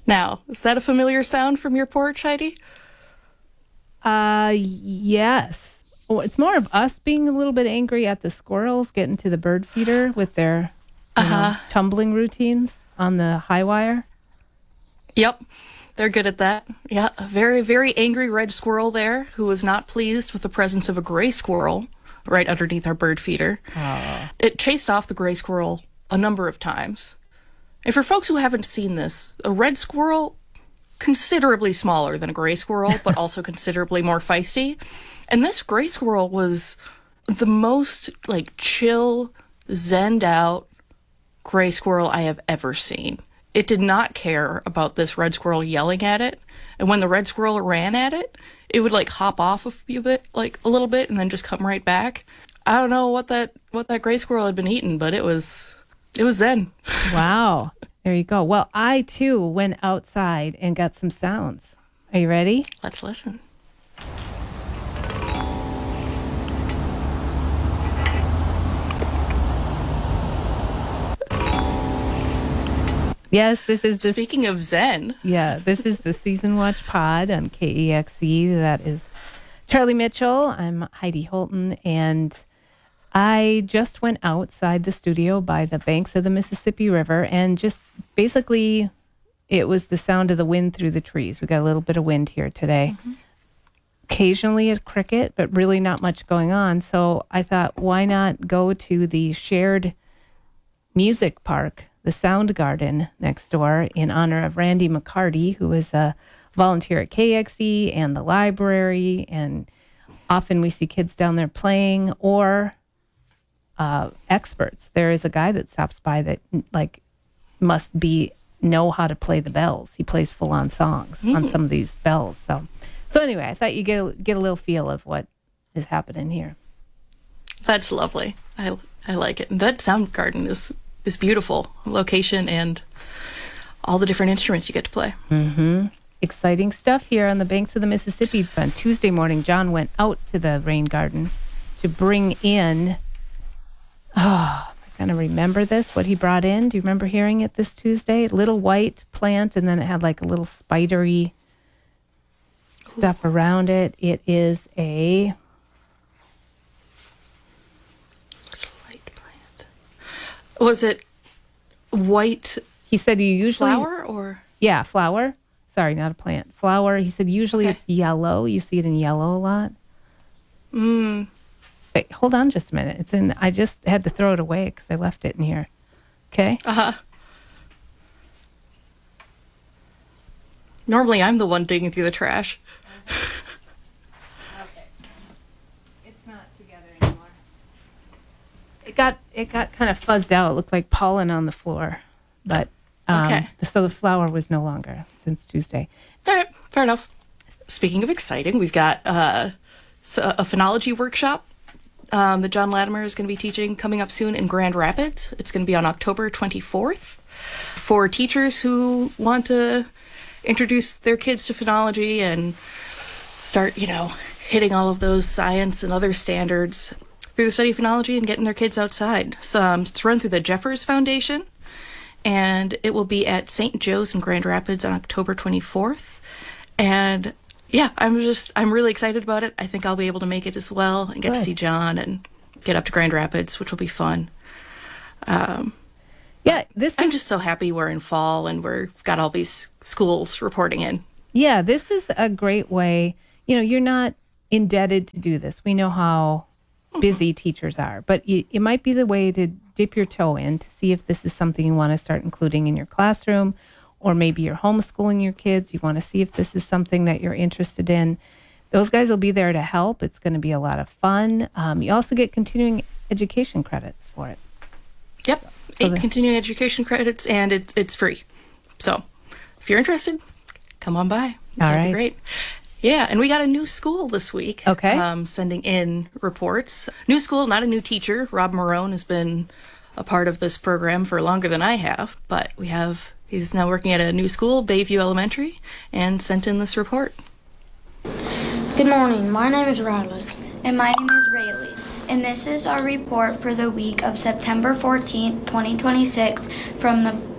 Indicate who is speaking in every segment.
Speaker 1: Now, is that a familiar sound from your porch, Heidi?
Speaker 2: Yes. Oh, it's more of us being a little bit angry at the squirrels getting to the bird feeder with their tumbling routines on the high wire.
Speaker 1: Yep, they're good at that. Yeah, a very, very angry red squirrel there who was not pleased with the presence of a gray squirrel right underneath our bird feeder.
Speaker 2: Oh.
Speaker 1: It chased off the gray squirrel a number of times. And for folks who haven't seen this, a red squirrel, considerably smaller than a gray squirrel, but also considerably more feisty. And this gray squirrel was the most, chill, zenned out gray squirrel I have ever seen. It did not care about this red squirrel yelling at it. And when the red squirrel ran at it, it would, hop off a little bit, and then just come right back. I don't know what that gray squirrel had been eating, but it was zen.
Speaker 2: Wow. There you go. Well, I, too, went outside and got some sounds. Are you ready?
Speaker 1: Let's listen.
Speaker 2: Yes, this is the...
Speaker 1: Speaking of zen.
Speaker 2: Yeah, this is the Season Watch Pod on KEXE. That is Charlie Mitchell. I'm Heidi Holton, and I just went outside the studio by the banks of the Mississippi River, and just basically it was the sound of the wind through the trees. We got a little bit of wind here today. Mm-hmm. Occasionally a cricket, but really not much going on. So I thought, why not go to the shared music park, the Sound Garden next door, in honor of Randy McCarty, who is a volunteer at KEXE and the library. And often we see kids down there playing, or experts. There is a guy that stops by that must know how to play the bells. He plays full on songs on some of these bells. So anyway, I thought you get a little feel of what is happening here.
Speaker 1: That's lovely. I like it. And that sound garden is beautiful location, and all the different instruments you get to play.
Speaker 2: Mm-hmm. Exciting stuff here on the banks of the Mississippi. On Tuesday morning, John went out to the rain garden to bring in... Oh, am I going to remember this? What he brought in? Do you remember hearing it this Tuesday? Little white plant, and then it had a little spidery stuff around it. It is a...
Speaker 1: Little white plant. Was it white?
Speaker 2: He said you usually...
Speaker 1: Flower or?
Speaker 2: Yeah, flower. Sorry, not a plant. Flower. He said usually It's yellow. You see it in yellow a lot. Wait, hold on just a minute. It's in. I just had to throw it away because I left it in here. Okay.
Speaker 1: Normally, I'm the one digging through the trash.
Speaker 2: Okay. It's not together anymore. It got kind of fuzzed out. It looked like pollen on the floor, but so the flower was no longer since Tuesday.
Speaker 1: All right, fair enough. Speaking of exciting, we've got a phonology workshop that John Latimer is going to be teaching coming up soon in Grand Rapids. It's going to be on October 24th for teachers who want to introduce their kids to phonology and start, hitting all of those science and other standards through the study of phonology and getting their kids outside. So it's run through the Jeffers Foundation, and it will be at St. Joe's in Grand Rapids on October 24th. And yeah, I'm really excited about it. I think I'll be able to make it as well and get to see John and get up to Grand Rapids, which will be fun. I'm just so happy we're in fall and we've got all these schools reporting in.
Speaker 2: Yeah, this is a great way. You're not indebted to do this. We know how busy teachers are, but it might be the way to dip your toe in to see if this is something you want to start including in your classroom. Or maybe you're homeschooling your kids. You want to see if this is something that you're interested in. Those guys will be there to help. It's going to be a lot of fun. You also get continuing education credits for it.
Speaker 1: Yep, 8 continuing education credits, and it's free. So if you're interested, come on by. That'd be great. Yeah, and we got a new school this week.
Speaker 2: Okay.
Speaker 1: Sending in reports. New school, not a new teacher. Rob Marone has been a part of this program for longer than I have, but he's now working at a new school, Bayview Elementary, and sent in this report.
Speaker 3: Good morning. My name is Riley. And my name is Rayleigh. And this is our report for the week of September 14th, 2026 from the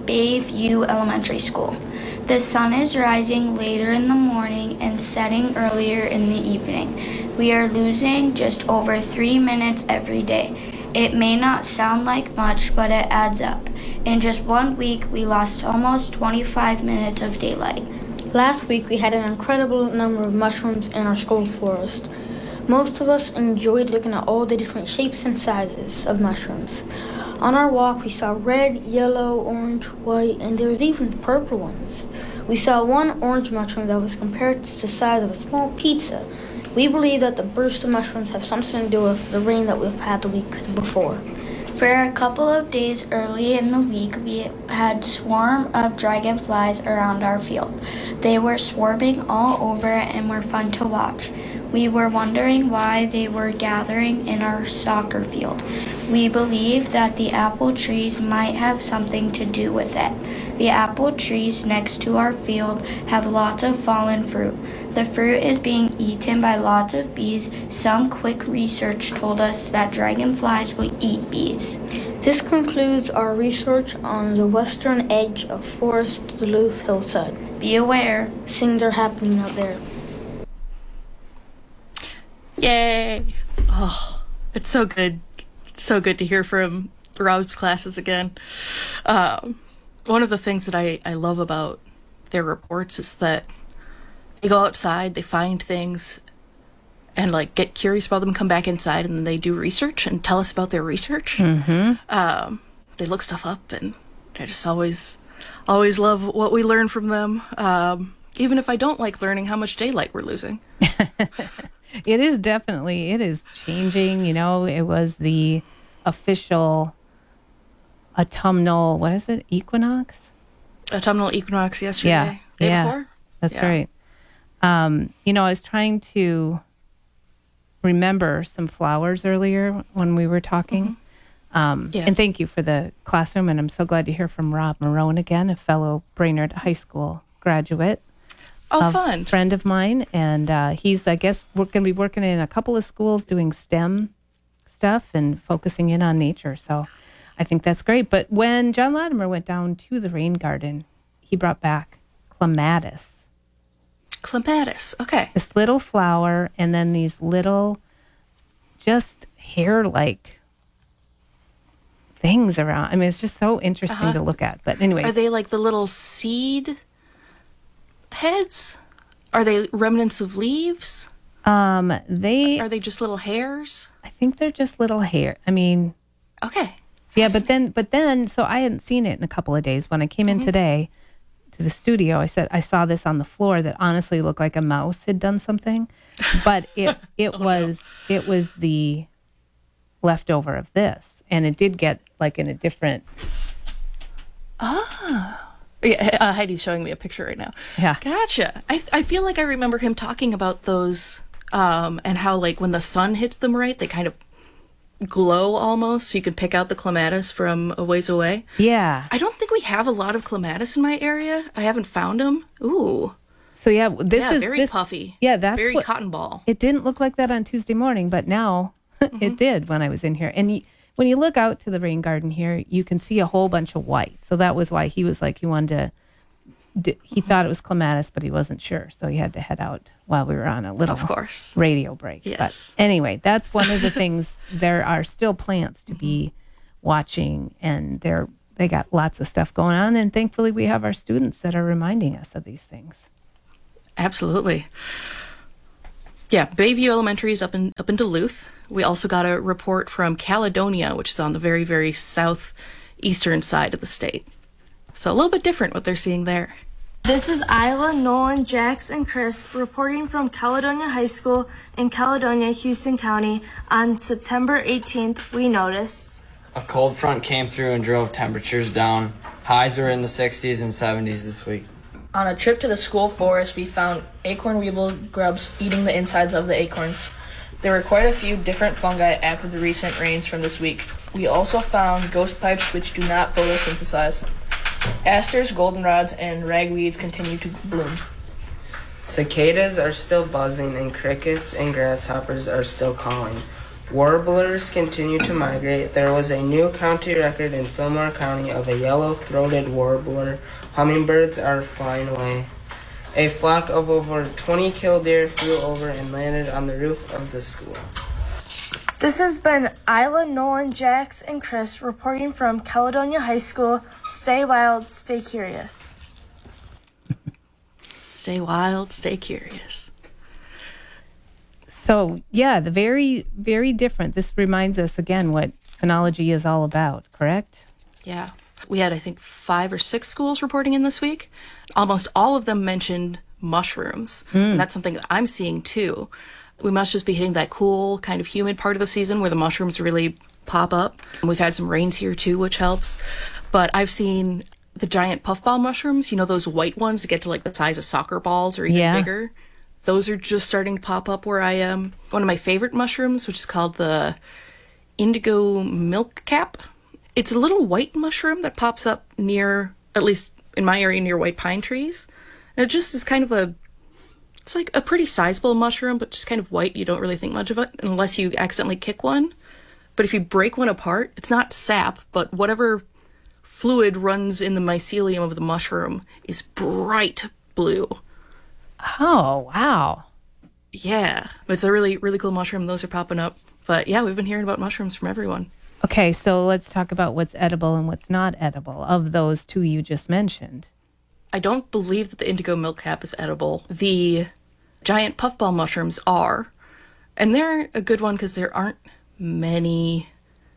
Speaker 3: Bayview Elementary School. The sun is rising later in the morning and setting earlier in the evening. We are losing just over 3 minutes every day. It may not sound like much, but it adds up. In just 1 week, we lost almost 25 minutes of daylight.
Speaker 4: Last week, we had an incredible number of mushrooms in our school forest. Most of us enjoyed looking at all the different shapes and sizes of mushrooms. On our walk, we saw red, yellow, orange, white, and there was even purple ones. We saw one orange mushroom that was compared to the size of a small pizza. We believe that the burst of mushrooms have something to do with the rain that we've had the week before.
Speaker 3: For a couple of days early in the week, we had swarm of dragonflies around our field. They were swarming all over and were fun to watch. We were wondering why they were gathering in our soccer field. We believe that the apple trees might have something to do with it. The apple trees next to our field have lots of fallen fruit. The fruit is being eaten by lots of bees. Some quick research told us that dragonflies will eat bees.
Speaker 4: This concludes our research on the western edge of Forest Duluth hillside.
Speaker 3: Be aware.
Speaker 4: Things are happening out there.
Speaker 1: Yay! Oh, it's so good. It's so good to hear from Rob's classes again. One of the things that I love about their reports is that they go outside, they find things, and like get curious about them, come back inside, and then they do research and tell us about their research.
Speaker 2: Mm-hmm.
Speaker 1: They look stuff up, and I just always love what we learn from them. Even if I don't like learning how much daylight we're losing.
Speaker 2: It is changing. You know, it was the official autumnal, equinox?
Speaker 1: Autumnal equinox yesterday. Day before?
Speaker 2: That's right. You know, I was trying to remember some flowers earlier when we were talking. And thank you for the classroom. And I'm so glad to hear from Rob Marone again, a fellow Brainerd High School graduate.
Speaker 1: Oh, fun.
Speaker 2: Friend of mine. And he's, I guess, we're going to be working in a couple of schools doing STEM stuff and focusing in on nature. So I think that's great. But when John Latimer went down to the rain garden, he brought back clematis.
Speaker 1: Clematis, okay.
Speaker 2: This little flower, and then these little, just hair-like things around. I mean, it's just so interesting to look at. But anyway.
Speaker 1: Are they like the little seed heads? Are they remnants of leaves? Are they just little hairs?
Speaker 2: I think they're just little hair. I mean.
Speaker 1: Okay.
Speaker 2: Yeah, but then, so I hadn't seen it in a couple of days. When I came in today to the studio, I said I saw this on the floor that honestly looked like a mouse had done something, but it was the leftover of this, and it did get like in a different.
Speaker 1: Yeah, Heidi's showing me a picture right now.
Speaker 2: Yeah,
Speaker 1: gotcha. I feel like I remember him talking about those, and how like when the sun hits them right, they kind of glow almost, so you can pick out the clematis from a ways away.
Speaker 2: Yeah.
Speaker 1: I don't think we have a lot of clematis in my area. I haven't found them. Ooh.
Speaker 2: So yeah, this is
Speaker 1: very puffy.
Speaker 2: Yeah, that's
Speaker 1: very cotton ball.
Speaker 2: It didn't look like that on Tuesday morning, but now it did when I was in here. And when you look out to the rain garden here, you can see a whole bunch of white. So that was why he was like, he wanted to. He thought it was clematis, but he wasn't sure, so he had to head out while we were on a little,
Speaker 1: of course,
Speaker 2: radio break.
Speaker 1: Yes.
Speaker 2: But anyway, that's one of the things. There are still plants to be watching, and they got lots of stuff going on. And thankfully, we have our students that are reminding us of these things.
Speaker 1: Absolutely. Yeah, Bayview Elementary is up in Duluth. We also got a report from Caledonia, which is on the very, very southeastern side of the state. So a little bit different what they're seeing there.
Speaker 5: This is Isla, Nolan, Jax, and Chris reporting from Caledonia High School in Caledonia, Houston County. On September 18th, we noticed
Speaker 6: a cold front came through and drove temperatures down. Highs were in the 60s and 70s this week.
Speaker 7: On a trip to the school forest, we found acorn weevil grubs eating the insides of the acorns. There were quite a few different fungi after the recent rains from this week. We also found ghost pipes which do not photosynthesize. Asters, goldenrods, and ragweeds continue to bloom.
Speaker 8: Cicadas are still buzzing and crickets and grasshoppers are still calling. Warblers continue to migrate. There was a new county record in Fillmore County of a yellow-throated warbler. Hummingbirds are flying away. A flock of over 20 killdeer flew over and landed on the roof of the school.
Speaker 5: This has been Isla, Nolan, Jax, and Chris reporting from Caledonia High School. Stay wild, stay curious.
Speaker 1: Stay wild, stay curious.
Speaker 2: So, yeah, the very, very different. This reminds us again what phenology is all about, correct?
Speaker 1: Yeah. We had, I think, 5 or 6 schools reporting in this week. Almost all of them mentioned mushrooms. And that's something that I'm seeing too. We must just be hitting that cool, kind of humid part of the season where the mushrooms really pop up. And we've had some rains here too, which helps. But I've seen the giant puffball mushrooms, you know, those white ones that get to like the size of soccer balls or even bigger. Those are just starting to pop up where I am. One of my favorite mushrooms, which is called the indigo milk cap. It's a little white mushroom that pops up near, at least in my area, near white pine trees. And it just is kind of it's like a pretty sizable mushroom, but just kind of white. You don't really think much of it unless you accidentally kick one. But if you break one apart, it's not sap, but whatever fluid runs in the mycelium of the mushroom is bright blue.
Speaker 2: Oh, wow.
Speaker 1: Yeah. It's a really, really cool mushroom. Those are popping up. But yeah, we've been hearing about mushrooms from everyone.
Speaker 2: Okay, so let's talk about what's edible and what's not edible of those 2 you just mentioned.
Speaker 1: I don't believe that the indigo milk cap is edible. The giant puffball mushrooms are. And they're a good one because there aren't many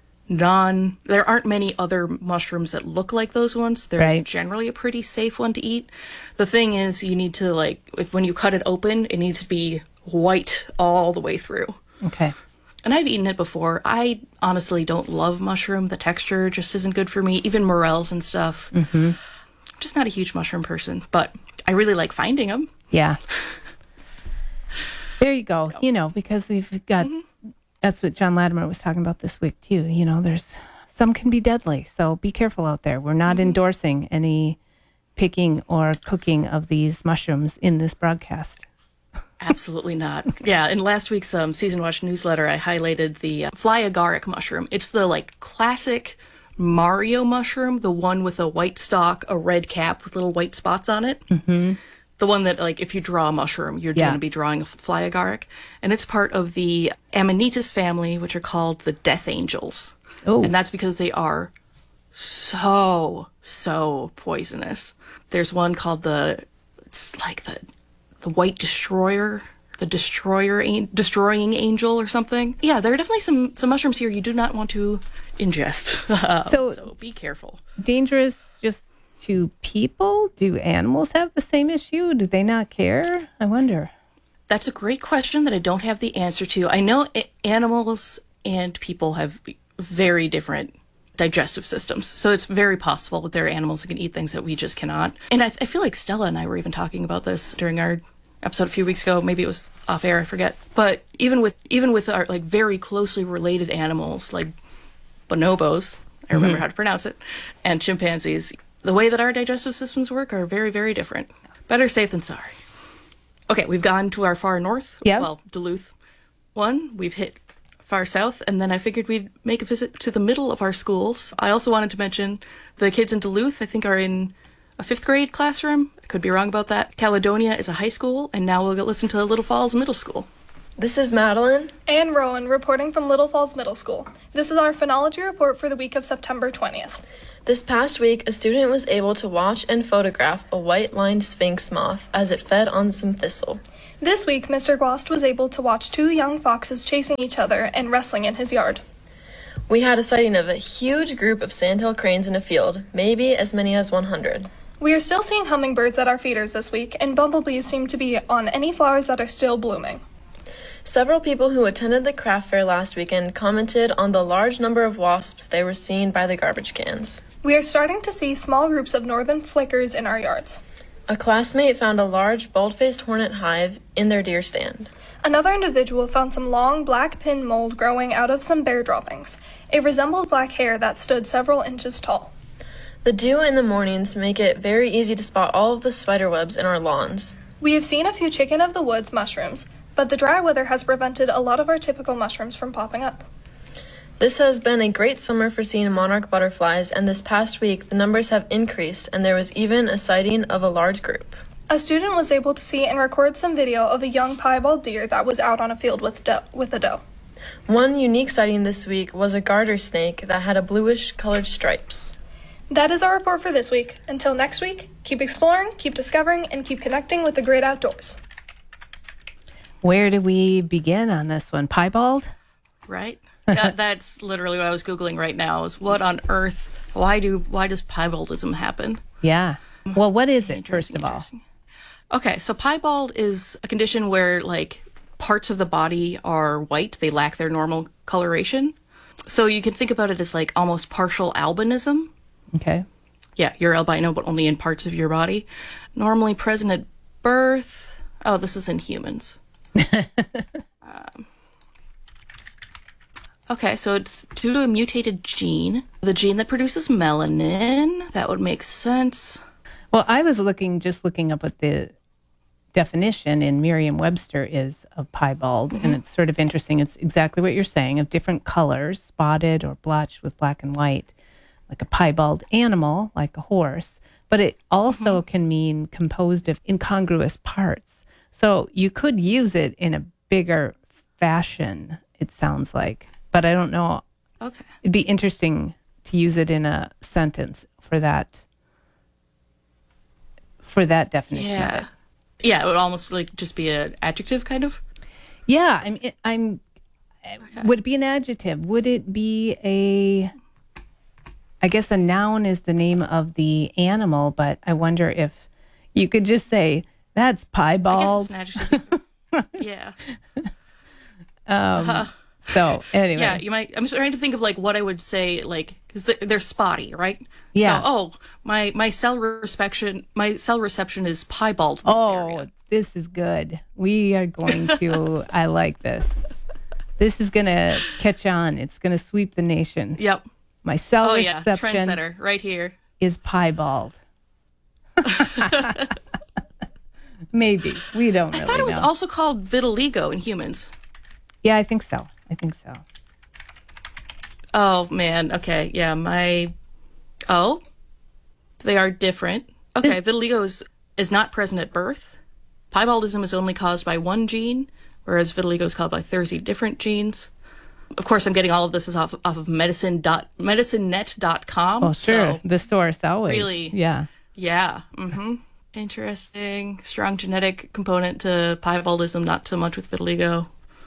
Speaker 1: other mushrooms that look like those ones. They're generally a pretty safe one to eat. The thing is, you need to when you cut it open, it needs to be white all the way through.
Speaker 2: Okay.
Speaker 1: And I've eaten it before. I honestly don't love mushroom. The texture just isn't good for me. Even morels and stuff. I'm just not a huge mushroom person, but I really like finding them.
Speaker 2: Yeah. There you go. You know, because we've got, that's what John Latimer was talking about this week too. You know, there's, some can be deadly. So be careful out there. We're not endorsing any picking or cooking of these mushrooms in this broadcast.
Speaker 1: Absolutely not. Yeah, in last week's Season Watch newsletter, I highlighted the fly agaric mushroom. It's the classic Mario mushroom, the one with a white stalk, a red cap with little white spots on it. The one that, if you draw a mushroom, you're going to be drawing a fly agaric. And it's part of the Amanitas family, which are called the death angels. Oh. And that's because they are so poisonous. There's one called the white destroyer, the destroying angel or something. Yeah, there are definitely some mushrooms here you do not want to ingest. So be careful.
Speaker 2: Dangerous just to people? Do animals have the same issue? Do they not care? I wonder.
Speaker 1: That's a great question that I don't have the answer to. I know animals and people have very different digestive systems. So it's very possible that there are animals that can eat things that we just cannot. And I feel like Stella and I were even talking about this during our episode a few weeks ago. Maybe it was off air, I forget. But even with our very closely related animals like bonobos, I remember how to pronounce it, and chimpanzees, the way that our digestive systems work are very, very different. Better safe than sorry. Okay, we've gone to our far north.
Speaker 2: Yeah.
Speaker 1: Well, Duluth one. We've hit far south, and then I figured we'd make a visit to the middle of our schools. I also wanted to mention the kids in Duluth, I think, are in a 5th grade classroom. I could be wrong about that. Caledonia is a high school, and now we'll listen to Little Falls Middle School.
Speaker 9: This is Madeline
Speaker 10: and Rowan reporting from Little Falls Middle School. This is our phenology report for the week of September 20th.
Speaker 9: This past week, a student was able to watch and photograph a white-lined sphinx moth as it fed on some thistle.
Speaker 10: This week, Mr. Glost was able to watch 2 young foxes chasing each other and wrestling in his yard.
Speaker 9: We had a sighting of a huge group of sandhill cranes in a field, maybe as many as 100.
Speaker 10: We are still seeing hummingbirds at our feeders this week, and bumblebees seem to be on any flowers that are still blooming.
Speaker 9: Several people who attended the craft fair last weekend commented on the large number of wasps they were seeing by the garbage cans.
Speaker 10: We are starting to see small groups of northern flickers in our yards.
Speaker 9: A classmate found a large bald-faced hornet hive in their deer stand.
Speaker 10: Another individual found some long black pin mold growing out of some bear droppings. It resembled black hair that stood several inches tall.
Speaker 9: The dew in the mornings make it very easy to spot all of the spider webs in our lawns.
Speaker 10: We have seen a few chicken of the woods mushrooms. but the dry weather has prevented a lot of our typical mushrooms from popping up.
Speaker 9: This has been a great summer for seeing monarch butterflies, and this past week the numbers have increased, and there was even a sighting of a large group.
Speaker 10: A student was able to see and record some video of a young piebald deer that was out on a field with a doe.
Speaker 9: One unique sighting this week was a garter snake that had a bluish-colored stripes.
Speaker 10: That is our report for this week. Until next week, keep exploring, keep discovering, and keep connecting with the great outdoors.
Speaker 2: Where do we begin on this one? Piebald?
Speaker 1: Right? That's literally what I was Googling right now, is what on earth, why does piebaldism happen?
Speaker 2: Yeah. Well, what is it, first of all?
Speaker 1: Okay, so piebald is a condition where, like, parts of the body are white. They lack their normal coloration. So you can think about it as, like, almost partial albinism.
Speaker 2: Okay.
Speaker 1: Yeah, you're albino, but only in parts of your body. Normally present at birth. Oh, this is in humans. Okay, so it's due to a mutated gene. The gene that produces melanin. That would make sense.
Speaker 2: Well, I was looking up what the definition in Merriam-Webster is of piebald, and it's sort of interesting. It's exactly what you're saying, of different colors, spotted or blotched with black and white, like a piebald animal, like a horse. But it also can mean composed of incongruous parts. So you could use it in a bigger fashion, it sounds like. But I don't know.
Speaker 1: Okay.
Speaker 2: It'd be interesting to use it in a sentence for that definition of it.
Speaker 1: Yeah, it would almost like just be an adjective, kind of.
Speaker 2: Yeah, would it be an adjective? Would it be I guess a noun is the name of the animal, but I wonder if you could just say, that's piebald.
Speaker 1: I guess it's an adjective. Yeah.
Speaker 2: So anyway.
Speaker 1: Yeah, you might. I'm trying to think of like what I would say, like, because they're spotty, right?
Speaker 2: Yeah.
Speaker 1: So, my cell reception is piebald. In this area.
Speaker 2: This is good. We are going to. I like this. This is going to catch on. It's going to sweep the nation.
Speaker 1: Yep.
Speaker 2: My cell reception
Speaker 1: trendsetter right here
Speaker 2: is piebald. Maybe we don't.
Speaker 1: I thought it was also called vitiligo in humans.
Speaker 2: Yeah, I think so.
Speaker 1: Oh, man. Okay. Yeah, they are different. Okay, vitiligo is not present at birth. Piebaldism is only caused by one gene, whereas vitiligo is caused by 30 different genes. Of course, I'm getting all of this is off of medicinenet.com.
Speaker 2: Oh, sure.
Speaker 1: So
Speaker 2: the source always.
Speaker 1: Really?
Speaker 2: Yeah.
Speaker 1: Yeah. Mm-hmm. Interesting. Strong genetic component to piebaldism, not so much with vitiligo.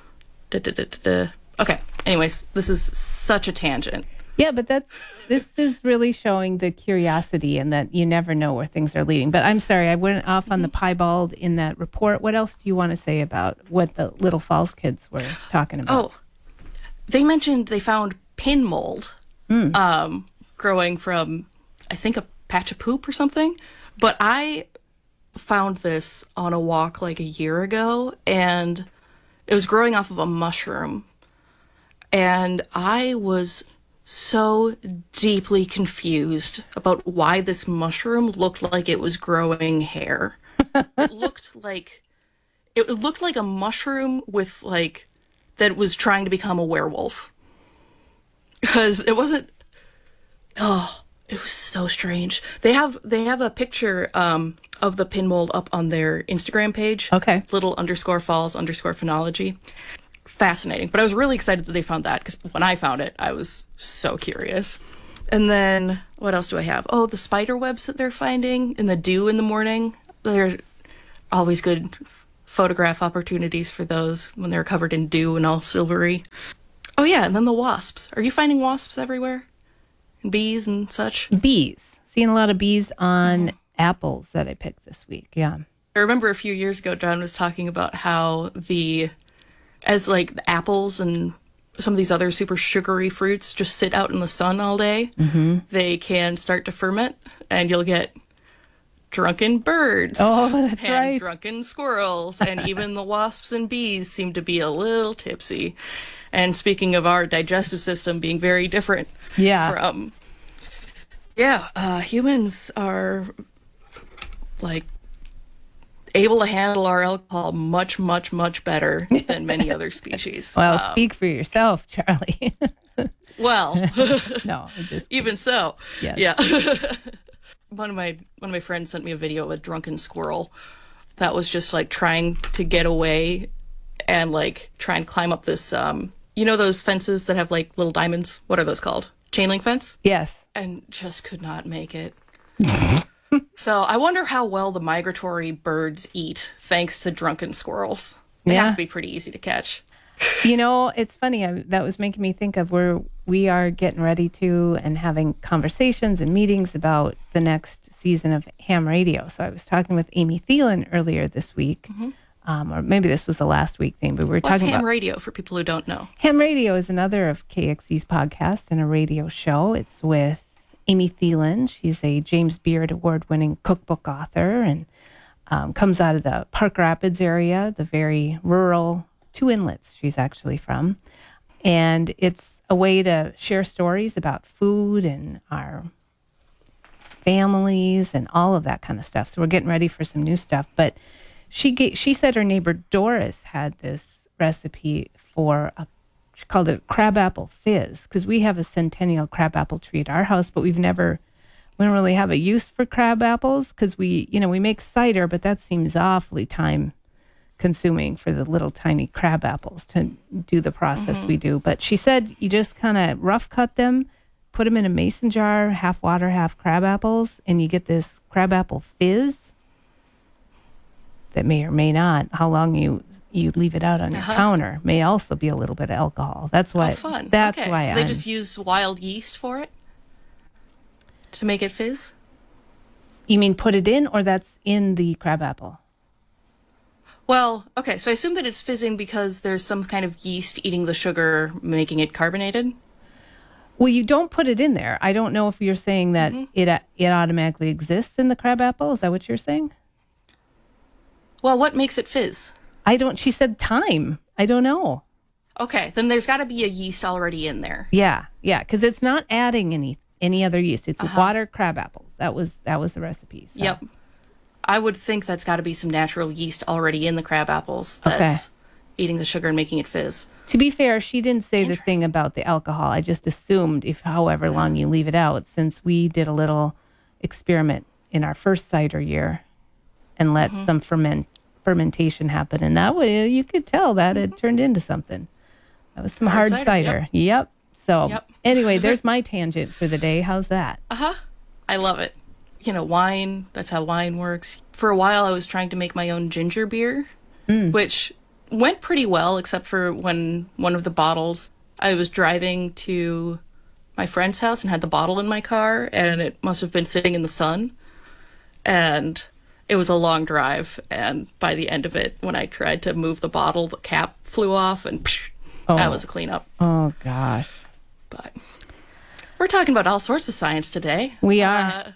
Speaker 1: Okay. Anyways, this is such a tangent.
Speaker 2: Yeah, but this is really showing the curiosity and that you never know where things are leading. But I'm sorry, I went off on the piebald in that report. What else do you want to say about what the Little Falls kids were talking about?
Speaker 1: Oh, they mentioned they found pin mold growing from, I think, a patch of poop or something. But I found this on a walk like a year ago, and it was growing off of a mushroom. And I was so deeply confused about why this mushroom looked like it was growing hair. It looked like a mushroom with like that was trying to become a werewolf. Because it wasn't. Oh, it was so strange. They have a picture of the pin mold up on their Instagram page.
Speaker 2: Okay.
Speaker 1: Little_falls_phenology. Fascinating. But I was really excited that they found that, because when I found it, I was so curious. And then what else do I have? Oh, the spider webs that they're finding in the dew in the morning. They're always good photograph opportunities for those when they're covered in dew and all silvery. Oh yeah, and then the wasps. Are you finding wasps everywhere? And bees and such?
Speaker 2: Bees. Seeing a lot of bees on apples that I picked this week. Yeah.
Speaker 1: I remember a few years ago, John was talking about how as like the apples and some of these other super sugary fruits just sit out in the sun all day, they can start to ferment, and you'll get drunken birds.
Speaker 2: Oh, that's
Speaker 1: and
Speaker 2: right.
Speaker 1: Drunken squirrels, and even the wasps and bees seem to be a little tipsy. And speaking of our digestive system being very different from... humans are like able to handle our alcohol much, much, much better than many other species.
Speaker 2: Well, speak for yourself, Charlie.
Speaker 1: Well,
Speaker 2: no, just
Speaker 1: even so,
Speaker 2: yes.
Speaker 1: Yeah. One of my friends sent me a video of a drunken squirrel that was just like trying to get away and like try and climb up this, those fences that have like little diamonds. What are those called? Chain link fence?
Speaker 2: Yes.
Speaker 1: And just could not make it. So I wonder how well the migratory birds eat thanks to drunken squirrels. They have to be pretty easy to catch.
Speaker 2: It's funny. That was making me think of where we are getting ready to and having conversations and meetings about the next season of ham radio. So I was talking with Amy Thielen earlier this week, or maybe this was the last week thing, but we were talking about
Speaker 1: ham radio for people who don't know.
Speaker 2: Ham radio is another of KXC's podcasts and a radio show. It's with Amy Thielen. She's a James Beard Award-winning cookbook author and comes out of the Park Rapids area, the very rural Two Inlets she's actually from. And it's a way to share stories about food and our families and all of that kind of stuff. So we're getting ready for some new stuff. But she said her neighbor Doris had this recipe for she called it crabapple fizz, because we have a centennial crabapple tree at our house, but we don't really have a use for crab apples because we make cider, but that seems awfully time consuming for the little tiny crab apples to do the process we do. But she said you just kind of rough cut them, put them in a mason jar, half water, half crab apples, and you get this crab apple fizz that may or may not, how long you leave it out on your counter, may also be a little bit of alcohol. That's why.
Speaker 1: Oh, fun.
Speaker 2: That's
Speaker 1: okay.
Speaker 2: why
Speaker 1: so they just use wild yeast for it to make it fizz?
Speaker 2: You mean put it in, or that's in the crab apple?
Speaker 1: Well, okay, so I assume that it's fizzing because there's some kind of yeast eating the sugar, making it carbonated?
Speaker 2: Well, you don't put it in there. I don't know if you're saying that it automatically exists in the crab apple. Is that what you're saying?
Speaker 1: Well, what makes it fizz?
Speaker 2: She said time. I don't know.
Speaker 1: Okay, then there's got to be a yeast already in there.
Speaker 2: Yeah, because it's not adding any other yeast. It's water crab apples. That was the recipe. So.
Speaker 1: Yep. I would think that's got to be some natural yeast already in the crab apples that's eating the sugar and making it fizz.
Speaker 2: To be fair, she didn't say the thing about the alcohol. I just assumed if however long you leave it out, since we did a little experiment in our first cider year and let some fermentation happen. And that way you could tell that it turned into something. That was some hard cider. Yep. So anyway, there's my tangent for the day. How's that?
Speaker 1: I love it. Wine, that's how wine works. For a while, I was trying to make my own ginger beer, which went pretty well, except for when one of the bottles, I was driving to my friend's house and had the bottle in my car, and it must have been sitting in the sun. And it was a long drive, and by the end of it, when I tried to move the bottle, the cap flew off, and that was a cleanup.
Speaker 2: Oh, gosh.
Speaker 1: But we're talking about all sorts of science today.
Speaker 2: We are.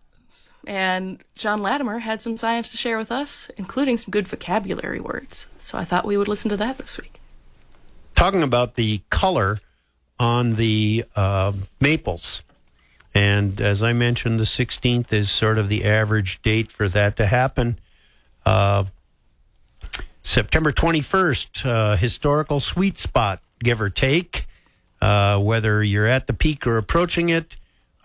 Speaker 1: And John Latimer had some science to share with us, including some good vocabulary words. So I thought we would listen to that this week.
Speaker 11: Talking about the color on the maples. And as I mentioned, the 16th is sort of the average date for that to happen. September 21st, historical sweet spot, give or take, whether you're at the peak or approaching it.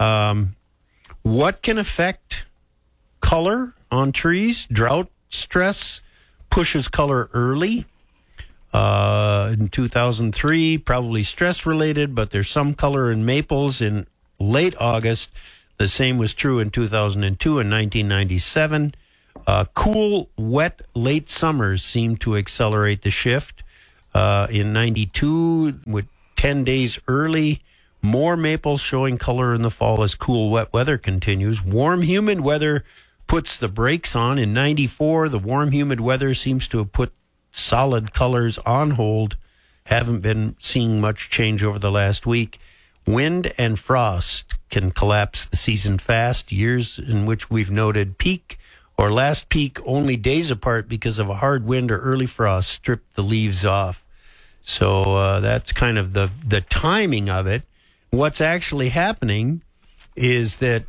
Speaker 11: What can affect color on trees? Drought stress pushes color early. In 2003, probably stress related, but there's some color in maples in late August. The same was true in 2002 and 1997. Cool, wet, late summers seem to accelerate the shift. In 92, with 10 days early, more maples showing color in the fall as cool, wet weather continues. Warm, humid weather puts the brakes on. In 94, the warm, humid weather seems to have put solid colors on hold. Haven't been seeing much change over the last week. Wind and frost can collapse the season fast. Years in which we've noted peak or last peak only days apart because of a hard wind or early frost stripped the leaves off. So that's kind of the timing of it. What's actually happening is that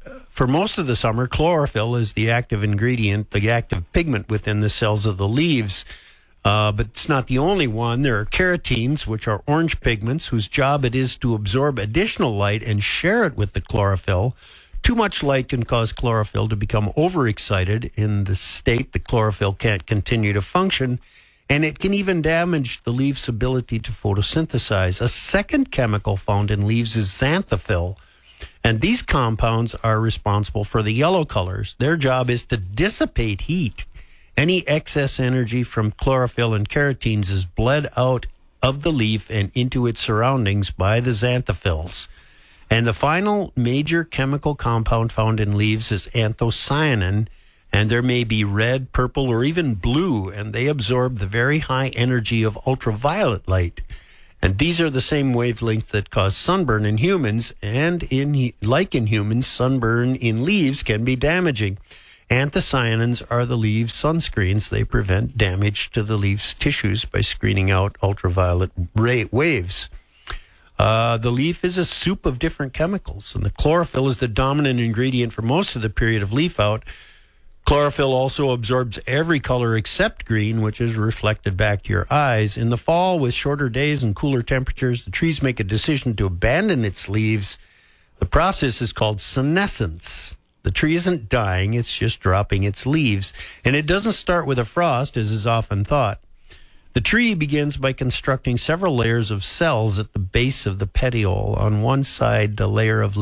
Speaker 11: for most of the summer, chlorophyll is the active ingredient, the active pigment within the cells of the leaves. But it's not the only one. There are carotenes, which are orange pigments, whose job it is to absorb additional light and share it with the chlorophyll. Too much light can cause chlorophyll to become overexcited. In the state, the chlorophyll can't continue to function, and it can even damage the leaf's ability to photosynthesize. A second chemical found in leaves is xanthophyll, and these compounds are responsible for the yellow colors. Their job is to dissipate heat. Any excess energy from chlorophyll and carotenes is bled out of the leaf and into its surroundings by the xanthophylls. And the final major chemical compound found in leaves is anthocyanin, and there may be red, purple, or even blue, and they absorb the very high energy of ultraviolet light. And these are the same wavelengths that cause sunburn in humans, and like in humans, sunburn in leaves can be damaging. Anthocyanins are the leaves' sunscreens. They prevent damage to the leaf's tissues by screening out ultraviolet waves. The leaf is a soup of different chemicals, and the chlorophyll is the dominant ingredient for most of the period of leaf out. Chlorophyll also absorbs every color except green, which is reflected back to your eyes. In the fall, with shorter days and cooler temperatures, the trees make a decision to abandon its leaves. The process is called senescence. The tree isn't dying, it's just dropping its leaves. And it doesn't start with a frost, as is often thought. The tree begins by constructing several layers of cells at the base of the petiole. On one side, the layer of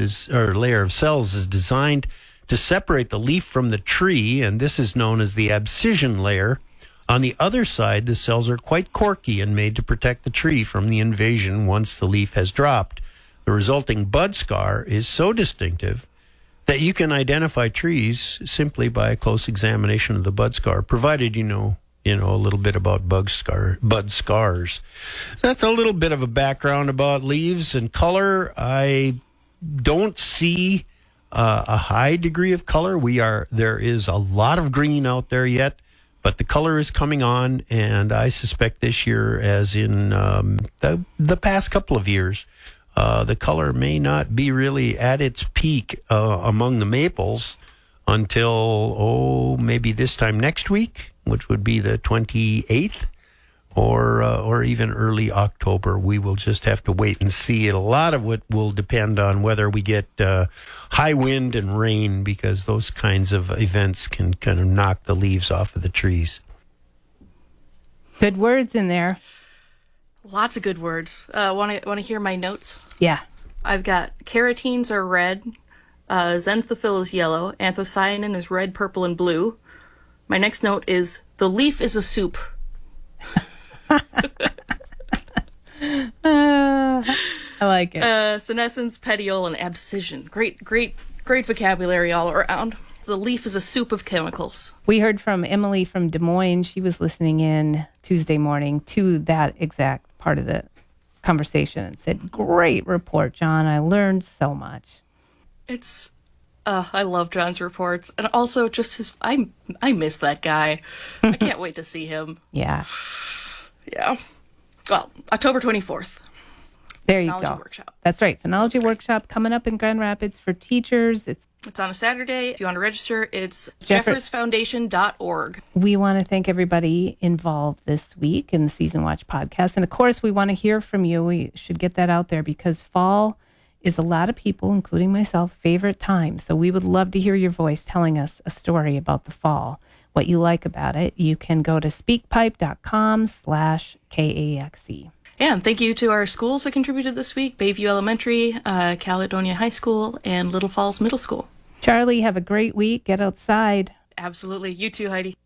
Speaker 11: cells is designed to separate the leaf from the tree, and this is known as the abscission layer. On the other side, the cells are quite corky and made to protect the tree from the invasion once the leaf has dropped. The resulting bud scar is so distinctive that you can identify trees simply by a close examination of the bud scar, provided you know a little bit about bud scars. That's a little bit of a background about leaves and color. I don't see a high degree of color. There is a lot of green out there yet, but the color is coming on, and I suspect this year, as in the past couple of years, the color may not be really at its peak among the maples until, maybe this time next week, which would be the 28th, or even early October. We will just have to wait and see. A lot of it will depend on whether we get high wind and rain, because those kinds of events can kind of knock the leaves off of the trees.
Speaker 2: Good words in there.
Speaker 1: Lots of good words. Want to hear my notes?
Speaker 2: Yeah.
Speaker 1: I've got carotenes are red, xanthophyll is yellow, anthocyanin is red, purple, and blue. My next note is the leaf is a soup.
Speaker 2: I like it.
Speaker 1: Senescence, petiole, and abscission. Great vocabulary all around. The leaf is a soup of chemicals.
Speaker 2: We heard from Emily from Des Moines. She was listening in Tuesday morning to that exact part of the conversation and said, "Great report, John. I learned so much."
Speaker 1: I love John's reports, and also just I miss that guy. I can't wait to see him.
Speaker 2: Yeah.
Speaker 1: Well, October 24th.
Speaker 2: There you
Speaker 1: Phenology
Speaker 2: go.
Speaker 1: Workshop.
Speaker 2: That's right. Phenology Workshop coming up in Grand Rapids for teachers. It's
Speaker 1: on a Saturday. If you want to register, it's jeffersfoundation.org.
Speaker 2: We want to thank everybody involved this week in the Season Watch podcast. And of course, we want to hear from you. We should get that out there because fall is a lot of people, including myself, favorite time. So we would love to hear your voice telling us a story about the fall, what you like about it. You can go to speakpipe.com/KAXE.
Speaker 1: Yeah, and thank you to our schools that contributed this week: Bayview Elementary, Caledonia High School, and Little Falls Middle School.
Speaker 2: Charlie, have a great week. Get outside.
Speaker 1: Absolutely. You too, Heidi.